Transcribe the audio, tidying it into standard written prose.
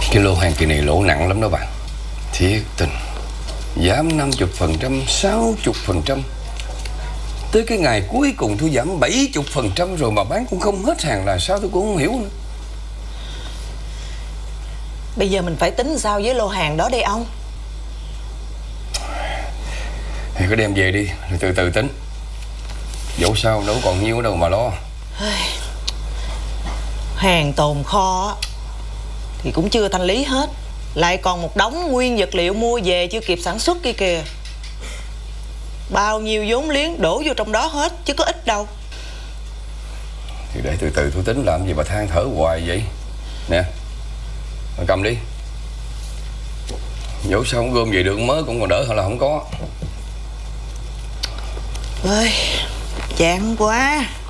Cái lô hàng kỳ này lỗ nặng lắm đó bạn. Thiệt tình. Giảm 50%, 60%. Tới cái ngày cuối cùng tôi giảm 70% rồi mà bán cũng không hết hàng là sao tôi cũng không hiểu nữa. Bây giờ mình phải tính sao với lô hàng đó đây ông? Thì cứ đem về đi, rồi từ từ tính. Dẫu sao đâu còn nhiêu đâu mà lo. Hàng tồn kho thì cũng chưa thanh lý hết, lại còn một đống nguyên vật liệu mua về chưa kịp sản xuất kia kìa. Bao nhiêu vốn liếng đổ vô trong đó hết chứ có ít đâu. Thì để từ từ tôi tính, làm gì mà than thở hoài vậy. Nè, mà cầm đi. Dẫu sao không gom về được mới cũng còn đỡ hơn là không có. Ơi, chán quá.